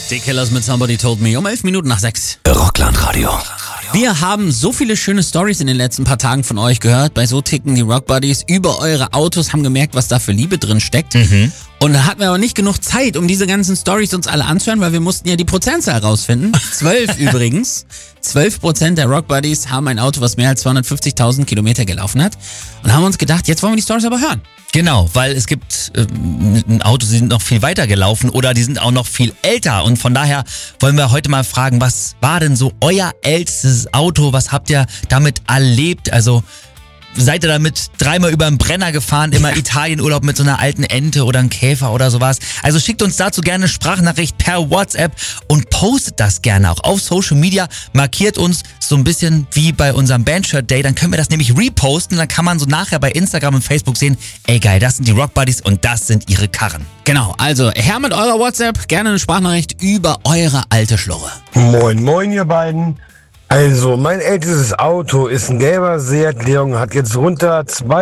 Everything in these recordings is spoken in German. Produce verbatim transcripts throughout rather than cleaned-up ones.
Die Killers mit Somebody Told Me um elf Minuten nach sechs. Rockland-Radio. Wir haben so viele schöne Stories in den letzten paar Tagen von euch gehört. Bei So ticken die Rock Buddies über eure Autos, haben gemerkt, was da für Liebe drin steckt. Mhm. Und da hatten wir aber nicht genug Zeit, um diese ganzen Stories uns alle anzuhören, weil wir mussten ja die Prozentzahl rausfinden. Zwölf übrigens. Zwölf Prozent der Rock Buddies haben ein Auto, was mehr als zweihundertfünfzigtausend Kilometer gelaufen hat. Und haben uns gedacht, jetzt wollen wir die Stories aber hören. Genau, weil es gibt ähm, Autos, die sind noch viel weiter gelaufen oder die sind auch noch viel älter. Und von daher wollen wir heute mal fragen, was war denn so euer ältestes Auto? Was habt ihr damit erlebt? Also seid ihr damit dreimal über den Brenner gefahren, immer Italienurlaub mit so einer alten Ente oder einem Käfer oder sowas? Also schickt uns dazu gerne eine Sprachnachricht per WhatsApp und postet das gerne auch auf Social Media. Markiert uns so ein bisschen wie bei unserem Bandshirt Day, dann können wir das nämlich reposten. Dann kann man so nachher bei Instagram und Facebook sehen, ey geil, das sind die Rock Buddies und das sind ihre Karren. Genau, also her mit eurer WhatsApp, gerne eine Sprachnachricht über eure alte Schlurre. Moin, moin ihr beiden. Also, mein ältestes Auto ist ein gelber Seat Leon, hat jetzt runter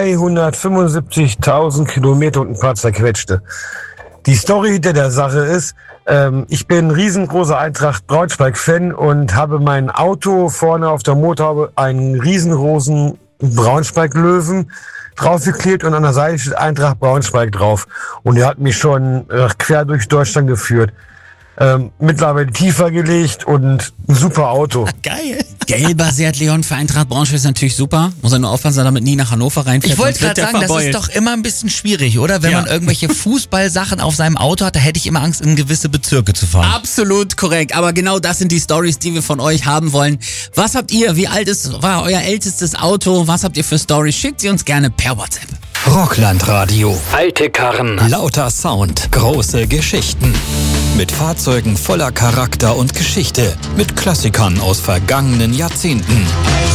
zweihundertfünfundsiebzigtausend Kilometer und ein paar zerquetschte. Die Story hinter der Sache ist, ähm, ich bin ein riesengroßer Eintracht Braunschweig-Fan und habe mein Auto vorne auf der Motorhaube einen riesengroßen Braunschweig-Löwen draufgeklebt und an der Seite steht Eintracht Braunschweig drauf. Und er hat mich schon äh, quer durch Deutschland geführt. Ähm, mittlerweile tiefer gelegt und ein super Auto. Geil. Gelber Seat Leon für Eintracht Braunschweig ist natürlich super. Muss er nur aufpassen, dass er damit nie nach Hannover reinfährt. Ich wollte gerade sagen, das ist doch immer ein bisschen schwierig, oder? Wenn Ja. man irgendwelche Fußballsachen auf seinem Auto hat, da hätte ich immer Angst, in gewisse Bezirke zu fahren. Absolut korrekt, aber genau das sind die Stories, die wir von euch haben wollen. Was habt ihr, wie alt ist, war euer ältestes Auto? Was habt ihr für Stories? Schickt sie uns gerne per WhatsApp. Rockland-Radio. Alte Karren. Lauter Sound. Große Geschichten. Mit Fahrzeugen voller Charakter und Geschichte. Mit Klassikern aus vergangenen Jahrzehnten.